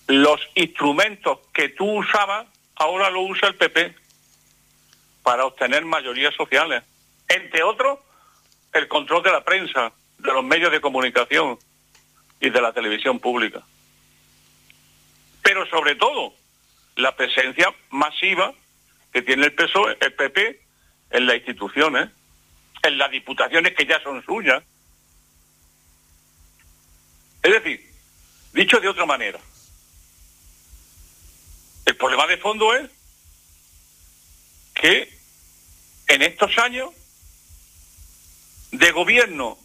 los instrumentos que tú usabas, ahora lo usa el PP para obtener mayorías sociales. Entre otros, el control de la prensa, de los medios de comunicación y de la televisión pública. Pero sobre todo, la presencia masiva que tiene el PSOE, el PP, en las instituciones, en las diputaciones que ya son suyas. Es decir, dicho de otra manera, el problema de fondo es que en estos años de gobierno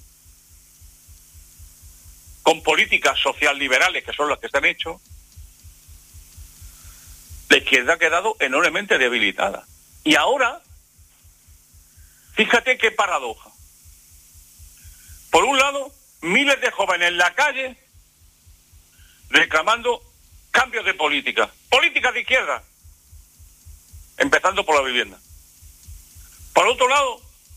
con políticas social liberales, que son las que se han hecho, la izquierda ha quedado enormemente debilitada. Y ahora, fíjate qué paradoja. Por un lado, miles de jóvenes en la calle reclamando cambios de políticas de izquierda, empezando por la vivienda. Por otro lado,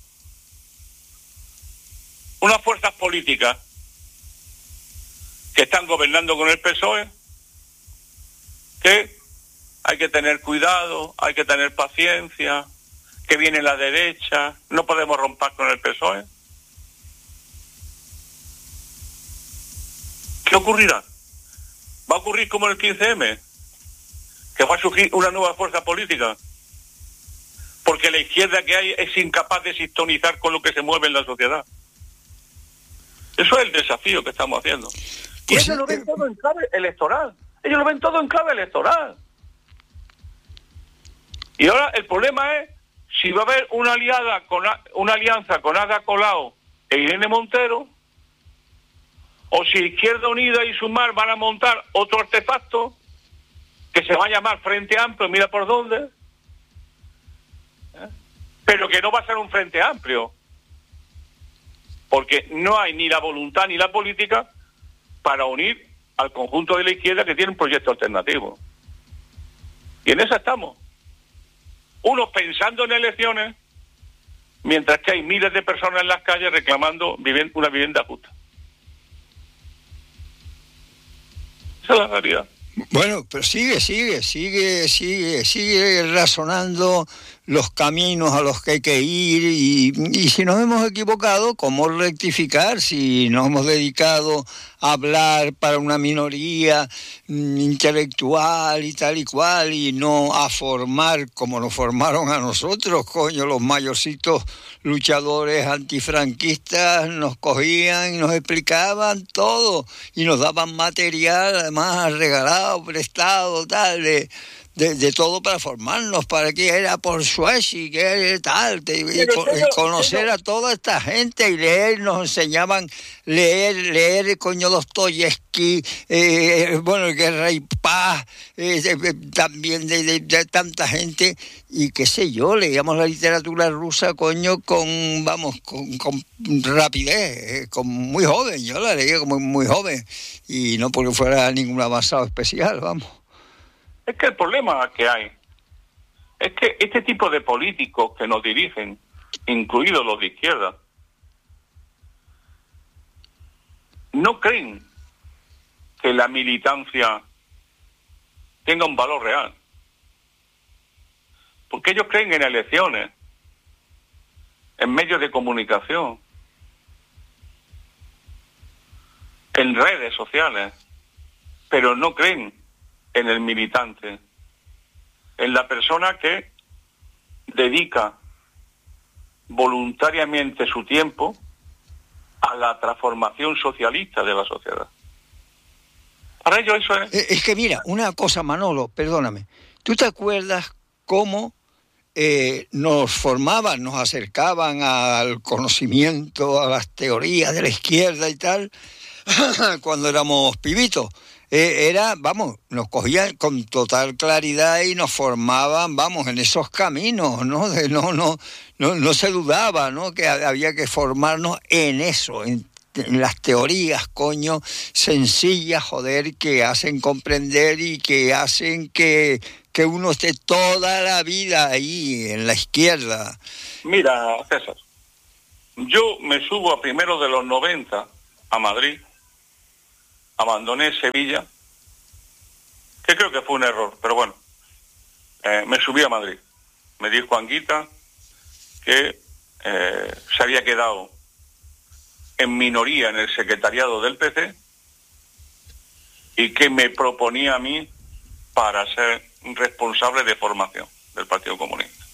unas fuerzas políticas que están gobernando con el PSOE, que hay que tener cuidado, hay que tener paciencia, que viene la derecha, no podemos romper con el PSOE. ¿Qué ocurrirá? ¿Va a ocurrir como el 15M? ¿Que va a surgir una nueva fuerza política? Porque la izquierda que hay es incapaz de sintonizar con lo que se mueve en la sociedad. Eso es el desafío que estamos haciendo. Y pues ellos lo ven todo en clave electoral. Ellos lo ven todo en clave electoral. Y ahora el problema es si va a haber una alianza con Ada Colau e Irene Montero, o si Izquierda Unida y Sumar van a montar otro artefacto que se va a llamar Frente Amplio, mira por dónde, pero que no va a ser un Frente Amplio, porque no hay ni la voluntad ni la política para unir al conjunto de la izquierda que tiene un proyecto alternativo. Y en eso estamos. Unos pensando en elecciones, mientras que hay miles de personas en las calles reclamando una vivienda justa. Esa es la realidad. Bueno, pero sigue razonando los caminos a los que hay que ir y si nos hemos equivocado, ¿cómo rectificar? Si nos hemos dedicado a hablar para una minoría intelectual y tal y cual y no a formar como nos formaron a nosotros, coño, los mayorcitos luchadores antifranquistas nos cogían y nos explicaban todo y nos daban material además regalado, prestado, tal, de todo para formarnos, para que era por Suecia, que era tal, conocer a toda esta gente y leer, nos enseñaban leer coño Dostoyevsky, bueno, Guerra y Paz, también de tanta gente, y qué sé yo, leíamos la literatura rusa, coño, con rapidez, con muy joven, yo la leía como muy joven, y no porque fuera ningún avanzado especial, vamos. Es que el problema que hay es que este tipo de políticos que nos dirigen, incluidos los de izquierda, no creen que la militancia tenga un valor real. Porque ellos creen en elecciones, en medios de comunicación, en redes sociales, pero no creen en el militante, en la persona que dedica voluntariamente su tiempo a la transformación socialista de la sociedad. Para ello eso es... Es que mira, una cosa, Manolo, perdóname, ¿tú te acuerdas cómo nos formaban, nos acercaban al conocimiento, a las teorías de la izquierda y tal, cuando éramos pibitos? Nos cogían con total claridad y nos formaban, en esos caminos, ¿no? No se dudaba, ¿no? Que había que formarnos en eso, en las teorías, coño, sencillas, joder, que hacen comprender y que hacen que uno esté toda la vida ahí, en la izquierda. Mira, César, yo me subo a primeros de los 90 a Madrid, abandoné Sevilla que creo que fue un error, pero bueno, me subí a Madrid. Me dijo Anguita que se había quedado en minoría en el secretariado del PC y que me proponía a mí para ser responsable de formación del Partido Comunista.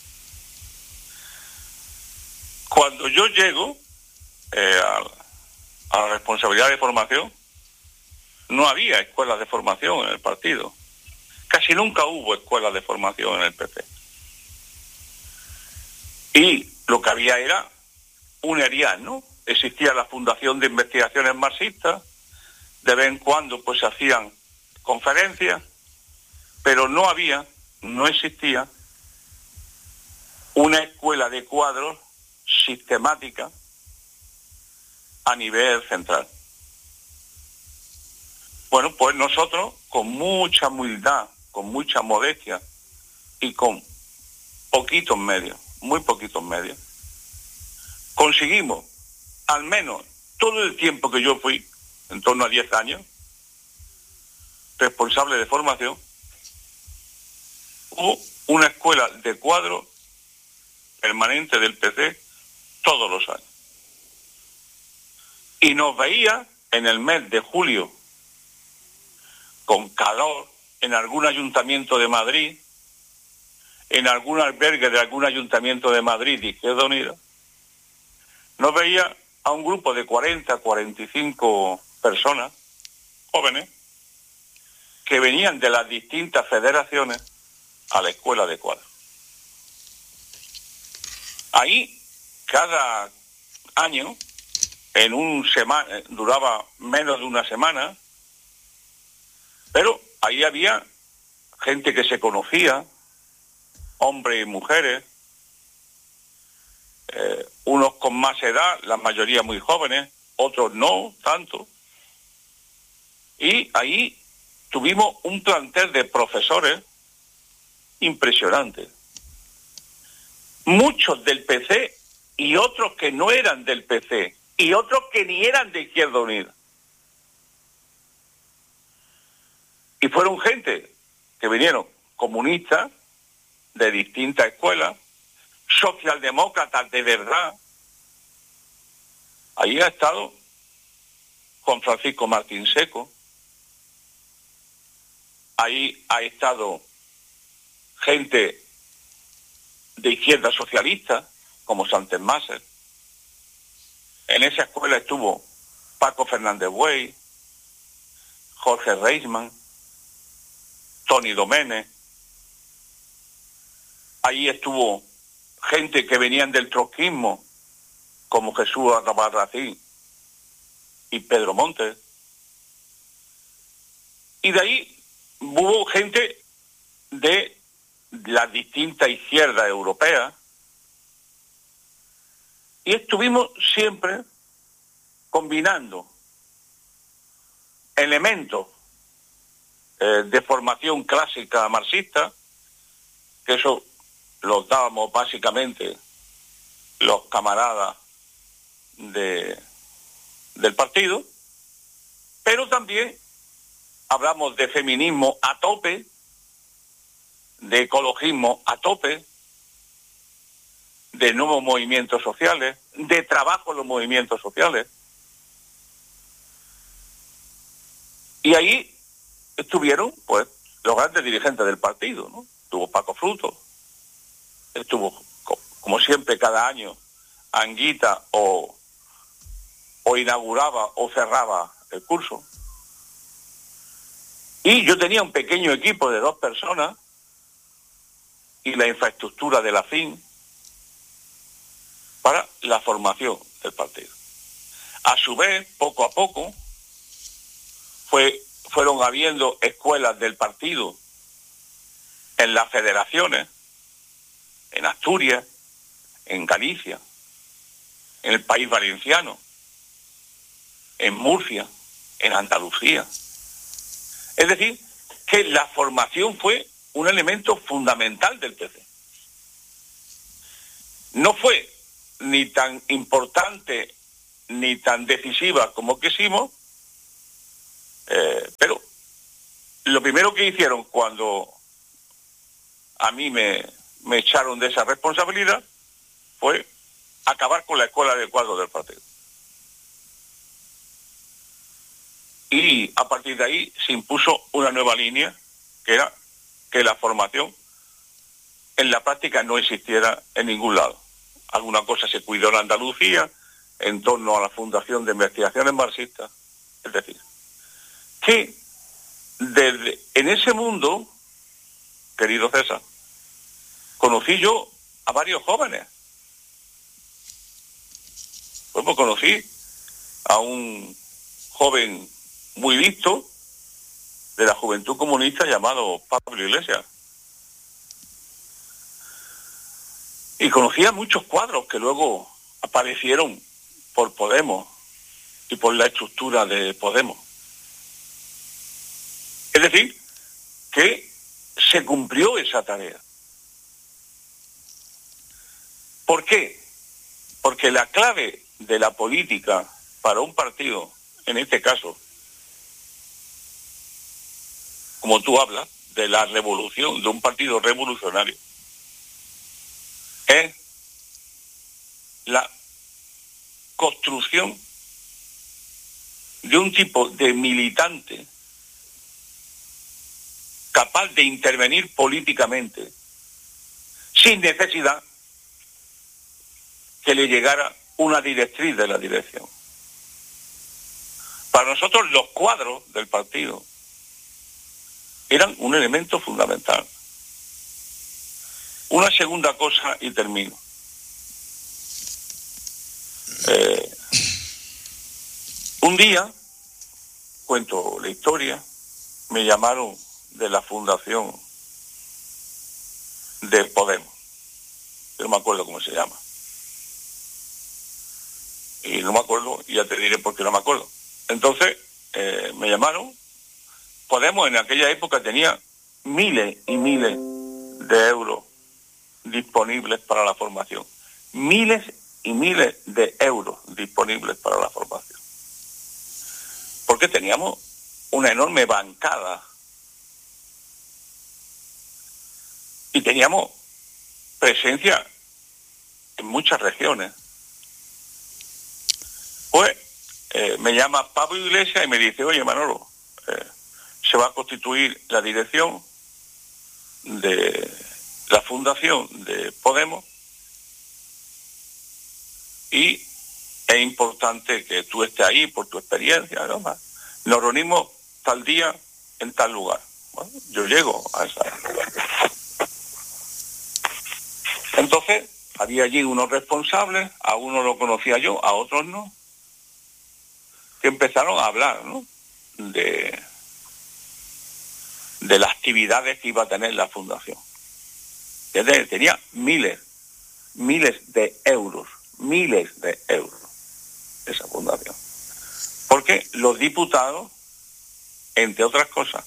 Cuando yo llego a la responsabilidad de formación, no había escuelas de formación en el partido. Casi nunca hubo escuelas de formación en el PP. Y lo que había era un ERIAN, ¿no? Existía la Fundación de Investigaciones Marxistas, de vez en cuando pues se hacían conferencias, pero no existía una escuela de cuadros sistemática a nivel central. Bueno, pues nosotros, con mucha humildad, con mucha modestia y con poquitos medios, muy poquitos medios, conseguimos, al menos todo el tiempo que yo fui, en torno a 10 años, responsable de formación, hubo una escuela de cuadro permanente del PC todos los años. Y nos veía en el mes de julio, con calor, en algún ayuntamiento de Madrid, en algún albergue de algún ayuntamiento de Madrid de Izquierda Unida, nos veía a un grupo de 40, 45 personas, jóvenes, que venían de las distintas federaciones a la escuela de cuadro. Ahí, cada año, duraba menos de una semana, pero ahí había gente que se conocía, hombres y mujeres, unos con más edad, la mayoría muy jóvenes, otros no tanto. Y ahí tuvimos un plantel de profesores impresionante. Muchos del PC y otros que no eran del PC y otros que ni eran de Izquierda Unida. Y fueron gente que vinieron comunistas de distintas escuelas, socialdemócratas de verdad. Ahí ha estado Juan Francisco Martín Seco, ahí ha estado gente de izquierda socialista, como Santos Maser. En esa escuela estuvo Paco Fernández Buey, Jorge Reisman, Toni Domènech. Ahí estuvo gente que venían del trotskismo, como Jesús Albarracín y Pedro Montes. Y de ahí hubo gente de las distintas izquierdas europeas. Y estuvimos siempre combinando elementos de formación clásica marxista, que eso los dábamos básicamente los camaradas del partido, pero también hablamos de feminismo a tope, de ecologismo a tope, de nuevos movimientos sociales, de trabajo en los movimientos sociales. Y ahí estuvieron, pues, los grandes dirigentes del partido, ¿no? Estuvo Paco Fruto, estuvo, como siempre, cada año, Anguita o inauguraba o cerraba el curso. Y yo tenía un pequeño equipo de 2 personas y la infraestructura de la FIN para la formación del partido. A su vez, poco a poco, fueron habiendo escuelas del partido en las federaciones, en Asturias, en Galicia, en el País Valenciano, en Murcia, en Andalucía. Es decir, que la formación fue un elemento fundamental del PC. No fue ni tan importante ni tan decisiva como quisimos, pero lo primero que hicieron cuando a mí me echaron de esa responsabilidad fue acabar con la escuela de cuadros del partido. Y a partir de ahí se impuso una nueva línea, que era que la formación en la práctica no existiera en ningún lado. Alguna cosa se cuidó en Andalucía en torno a la Fundación de Investigaciones Marxistas. Es decir, que en ese mundo, querido César, conocí yo a varios jóvenes. Pues conocí a un joven muy listo de la Juventud Comunista llamado Pablo Iglesias. Y conocía muchos cuadros que luego aparecieron por Podemos y por la estructura de Podemos. Es decir, que se cumplió esa tarea. ¿Por qué? Porque la clave de la política para un partido, en este caso, como tú hablas, de la revolución, de un partido revolucionario, es la construcción de un tipo de militante capaz de intervenir políticamente sin necesidad que le llegara una directriz de la dirección. Para nosotros los cuadros del partido eran un elemento fundamental. Una segunda cosa y termino. Un día, cuento la historia, me llamaron de la fundación de Podemos. Yo no me acuerdo cómo se llama. Y no me acuerdo, y ya te diré por qué no me acuerdo. Entonces, me llamaron. Podemos en aquella época tenía miles y miles de euros disponibles para la formación. Miles y miles de euros disponibles para la formación. Porque teníamos una enorme bancada. Y teníamos presencia en muchas regiones. Pues me llama Pablo Iglesias y me dice, oye Manolo, se va a constituir la dirección de la fundación de Podemos y es importante que tú estés ahí por tu experiencia, ¿no? Nos reunimos tal día en tal lugar. Bueno, yo llego a esa lugar. Entonces, había allí unos responsables, a uno lo conocía yo, a otros no, que empezaron a hablar, ¿no?, de las actividades que iba a tener la fundación. Tenía miles de euros esa fundación. Porque los diputados, entre otras cosas,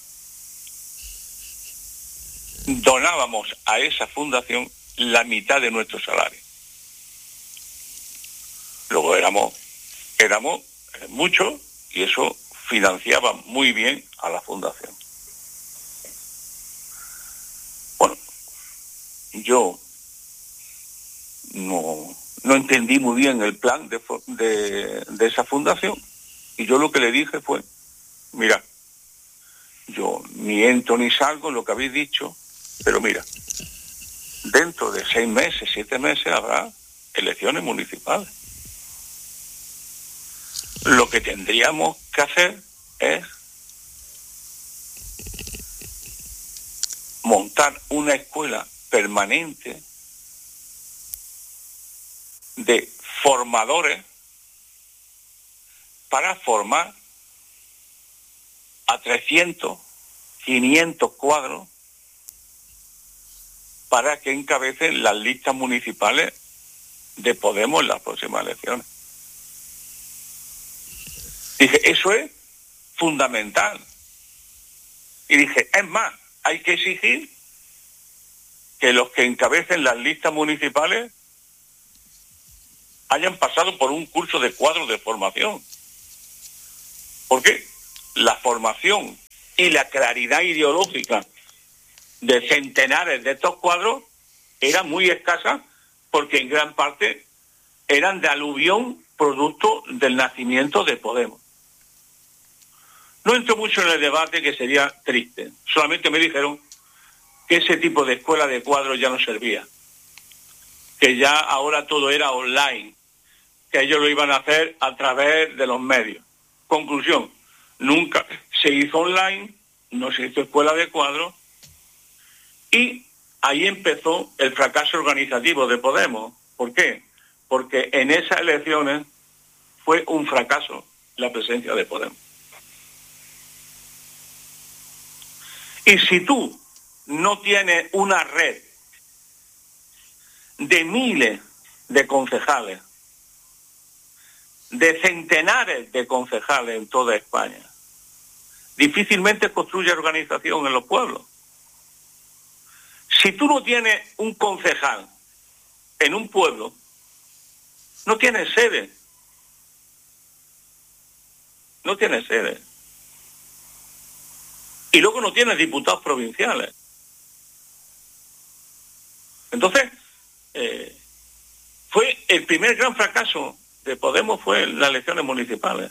donábamos a esa fundación la mitad de nuestro salario. Luego éramos muchos y eso financiaba muy bien a la fundación. Bueno, yo no entendí muy bien el plan de esa fundación y yo lo que le dije fue, mira, yo ni entro ni salgo en lo que habéis dicho, pero mira, dentro de 6 meses, 7 meses habrá elecciones municipales. Lo que tendríamos que hacer es montar una escuela permanente de formadores para formar a 300, 500 cuadros para que encabecen las listas municipales de Podemos en las próximas elecciones. Dije, eso es fundamental. Y dije, es más, hay que exigir que los que encabecen las listas municipales hayan pasado por un curso de cuadros de formación. Porque la formación y la claridad ideológica de centenares de estos cuadros era muy escasa, porque en gran parte eran de aluvión producto del nacimiento de Podemos. No entro mucho en el debate, que sería triste. Solamente me dijeron que ese tipo de escuela de cuadros ya no servía, que ya ahora todo era online, que ellos lo iban a hacer a través de los medios. Conclusión, nunca se hizo online, no se hizo escuela de cuadros, y ahí empezó el fracaso organizativo de Podemos. ¿Por qué? Porque en esas elecciones fue un fracaso la presencia de Podemos. Y si tú no tienes una red de miles de concejales, de centenares de concejales en toda España, difícilmente construye organización en los pueblos. Si tú no tienes un concejal en un pueblo, no tienes sede. No tienes sede. Y luego no tienes diputados provinciales. Entonces, fue el primer gran fracaso de Podemos, fue en las elecciones municipales.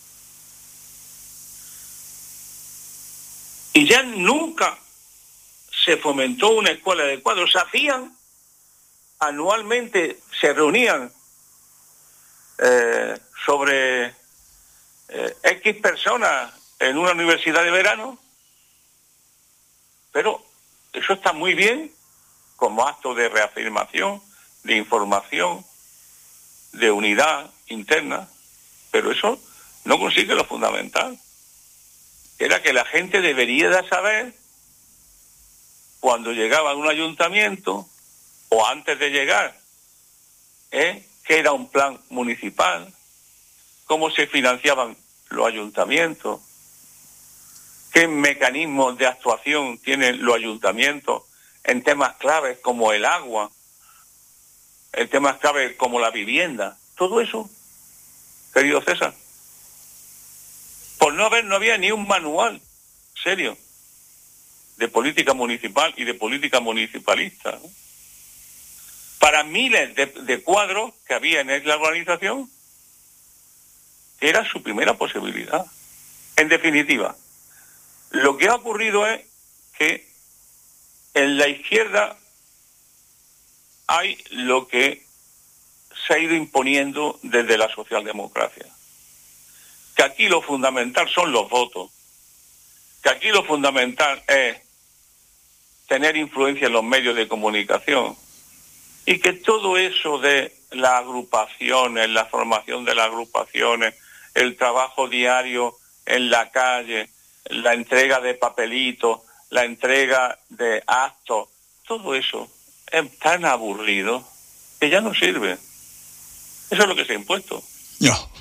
Y ya nunca se fomentó una escuela de cuadros. Se hacían anualmente, se reunían sobre X personas en una universidad de verano, pero eso está muy bien como acto de reafirmación, de información, de unidad interna, pero eso no consigue lo fundamental, que era que la gente debería de saber, cuando llegaba a un ayuntamiento o antes de llegar, qué era un plan municipal, cómo se financiaban los ayuntamientos, qué mecanismos de actuación tienen los ayuntamientos en temas claves como el agua, en temas claves como la vivienda. Todo eso, querido César, por no había ni un manual serio de política municipal y de política municipalista, ¿no? Para miles de cuadros que había en la organización, era su primera posibilidad. En definitiva, lo que ha ocurrido es que en la izquierda hay lo que se ha ido imponiendo desde la socialdemocracia. Que aquí lo fundamental son los votos. Que aquí lo fundamental es tener influencia en los medios de comunicación. Y que todo eso de las agrupaciones, la formación de las agrupaciones, el trabajo diario en la calle, la entrega de papelitos, la entrega de actos, todo eso es tan aburrido que ya no sirve. Eso es lo que se ha impuesto. No.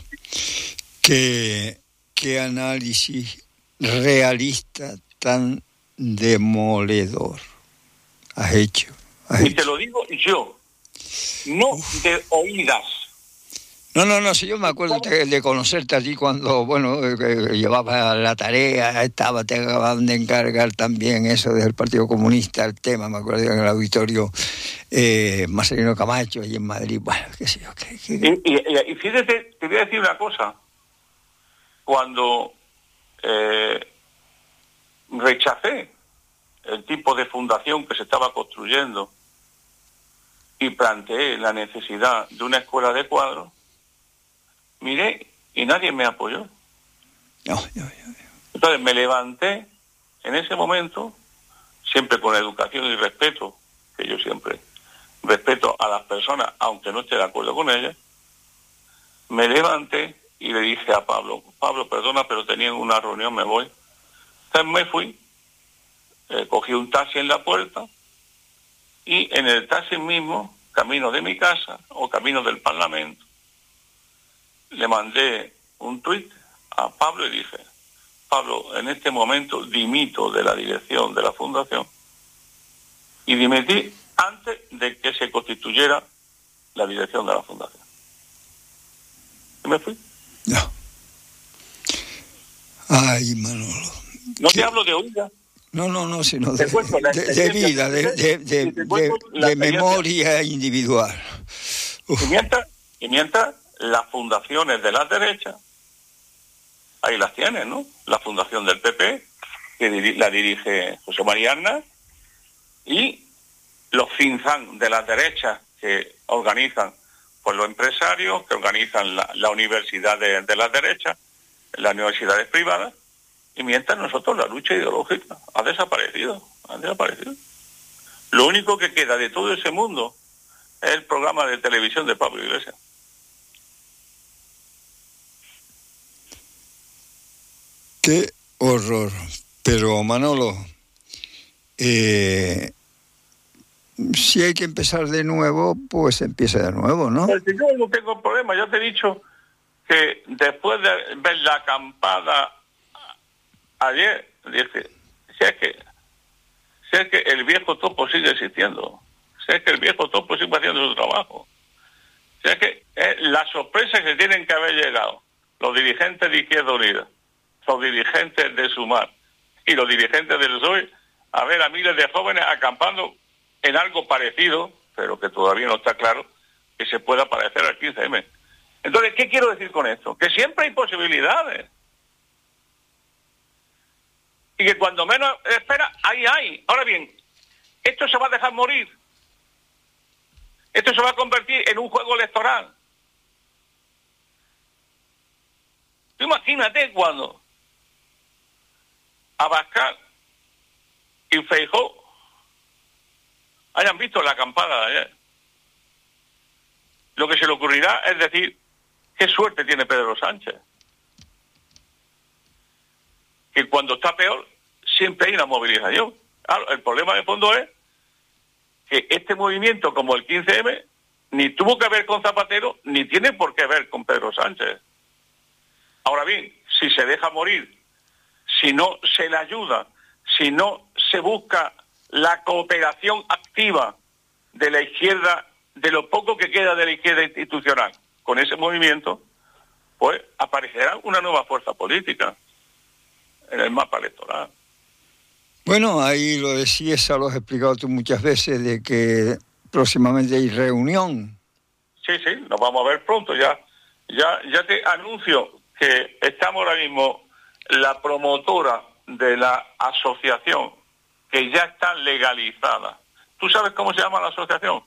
¿Qué análisis realista tan demoledor has hecho? Y te lo digo yo, no de oídas. No, si yo me acuerdo de conocerte allí cuando, llevaba la tarea, te acababan de encargar también eso del Partido Comunista, el tema, me acuerdo en el auditorio Marcelino Camacho, allí en Madrid, bueno, qué sé yo. Y fíjate, te voy a decir una cosa, cuando rechacé el tipo de fundación que se estaba construyendo y planteé la necesidad de una escuela de cuadros, miré y nadie me apoyó. No. Entonces me levanté en ese momento, siempre con educación y respeto, que yo siempre respeto a las personas, aunque no esté de acuerdo con ellas, me levanté y le dije a Pablo, perdona, pero tenía una reunión, me voy. Entonces me fui, cogí un taxi en la puerta y en el taxi mismo, camino de mi casa o camino del Parlamento, le mandé un tuit a Pablo y dije, Pablo, en este momento dimito de la dirección de la fundación, y dimití antes de que se constituyera la dirección de la fundación. Y me fui. No. Ay, Manolo, No te hablo de oídas. No, sino Te cuento la de experiencia vida, de memoria individual. Y mientras las fundaciones de la derecha, ahí las tienes, ¿no? La fundación del PP, que la dirige José María Aznar, y los finzan de la derecha que organizan pues los empresarios, que organizan la universidad de la derecha, las universidades privadas, y mientras nosotros la lucha ideológica ha desaparecido. Lo único que queda de todo ese mundo es el programa de televisión de Pablo Iglesias. Qué horror. Pero Manolo, si hay que empezar de nuevo, pues empieza de nuevo, ¿no? Pues yo no tengo problema. Ya te he dicho que después de ver la acampada ayer, dije, si es que el viejo topo sigue existiendo, si es que el viejo topo sigue haciendo su trabajo, si es que las sorpresas que tienen que haber llegado los dirigentes de Izquierda Unida, los dirigentes de Sumar y los dirigentes del PSOE, a ver a miles de jóvenes acampando en algo parecido, pero que todavía no está claro, que se pueda parecer al 15M. Entonces, ¿qué quiero decir con esto? Que siempre hay posibilidades. Y que cuando menos espera, ahí hay. Ahora bien, esto se va a dejar morir. Esto se va a convertir en un juego electoral. Tú imagínate cuando Abascal y Feijóo hayan visto la acampada de ayer. Lo que se le ocurrirá es decir, qué suerte tiene Pedro Sánchez. Que cuando está peor, siempre hay una movilización. Claro, el problema de fondo es que este movimiento, como el 15M, ni tuvo que ver con Zapatero, ni tiene por qué ver con Pedro Sánchez. Ahora bien, si se deja morir, si no se le ayuda, si no se busca la cooperación activa de la izquierda, de lo poco que queda de la izquierda institucional, con ese movimiento, pues aparecerá una nueva fuerza política en el mapa electoral. Bueno, ahí lo decías, lo has explicado tú muchas veces, de que próximamente hay reunión. Sí, nos vamos a ver pronto. Ya te anuncio que estamos ahora mismo, la promotora de la asociación, que ya está legalizada. ¿Tú sabes cómo se llama la asociación?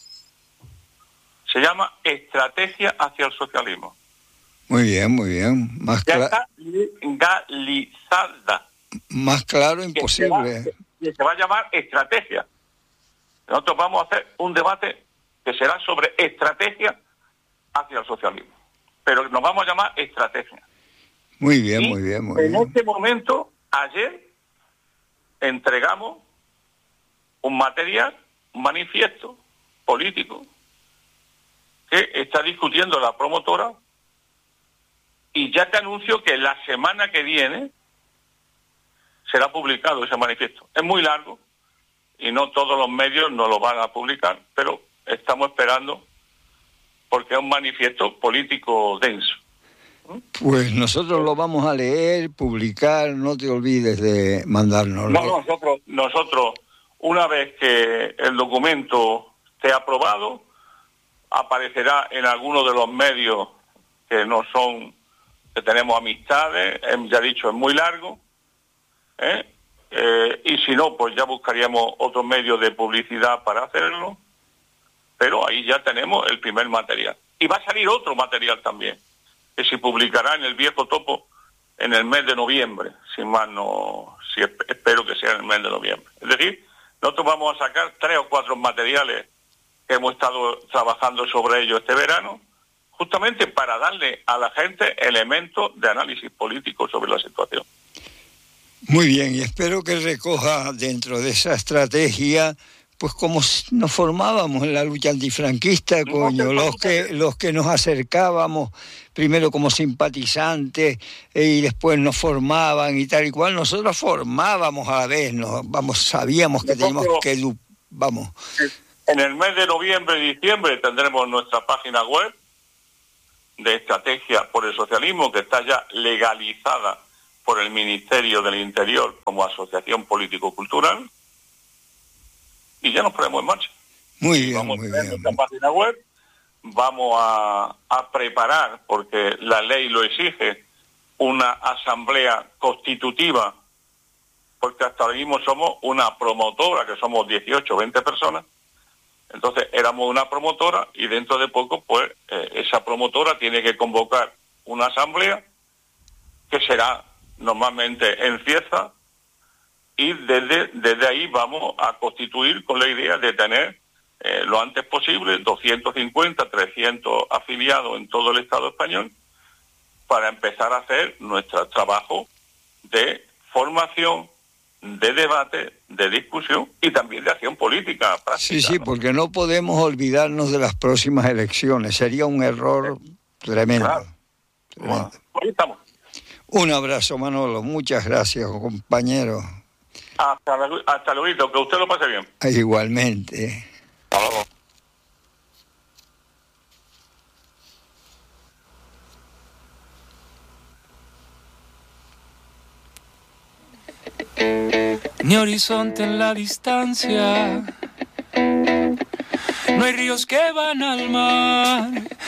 Se llama Estrategia hacia el Socialismo. Muy bien. Ya está legalizada. Más claro imposible. Se va a llamar Estrategia. Nosotros vamos a hacer un debate que será sobre estrategia hacia el socialismo. Pero nos vamos a llamar Estrategia. Muy bien. En este momento, ayer, entregamos un material, un manifiesto político que está discutiendo la promotora, y ya te anuncio que la semana que viene será publicado ese manifiesto. Es muy largo y no todos los medios nos lo van a publicar, pero estamos esperando porque es un manifiesto político denso. Pues nosotros lo vamos a leer, publicar, no te olvides de mandárnoslo. No, nosotros, una vez que el documento esté aprobado, aparecerá en alguno de los medios que no son, que tenemos amistades, ya he dicho, es muy largo, y si no, pues ya buscaríamos otros medios de publicidad para hacerlo, pero ahí ya tenemos el primer material. Y va a salir otro material también, que se publicará en el Viejo Topo en el mes de noviembre, espero que sea en el mes de noviembre. Es decir, nosotros vamos a sacar 3 o 4 materiales que hemos estado trabajando sobre ello este verano, justamente para darle a la gente elementos de análisis político sobre la situación. Muy bien, y espero que recoja dentro de esa estrategia, pues como nos formábamos en la lucha antifranquista, los que nos acercábamos primero como simpatizantes y después nos formaban y tal y cual. Nosotros formábamos a la vez, sabíamos que teníamos que... En el mes de noviembre y diciembre tendremos nuestra página web de Estrategia por el Socialismo, que está ya legalizada por el Ministerio del Interior como asociación político-cultural y ya nos ponemos en marcha. Muy bien, Vamos muy a tener bien. nuestra página web, vamos a preparar, porque la ley lo exige, una asamblea constitutiva, porque hasta ahora mismo somos una promotora, que somos 18 o 20 personas. Entonces éramos una promotora y dentro de poco pues esa promotora tiene que convocar una asamblea que será normalmente en Cieza y desde ahí vamos a constituir con la idea de tener lo antes posible 250, 300 afiliados en todo el Estado español para empezar a hacer nuestro trabajo de formación, de debate, de discusión y también de acción política práctica. Sí, sí, porque no podemos olvidarnos de las próximas elecciones. Sería un error tremendo. Claro. Tremendo. Bueno, ahí estamos. Un abrazo, Manolo. Muchas gracias, compañero. Hasta luego, que usted lo pase bien. Igualmente. Hasta luego. Ni horizonte en la distancia, no hay ríos que van al mar,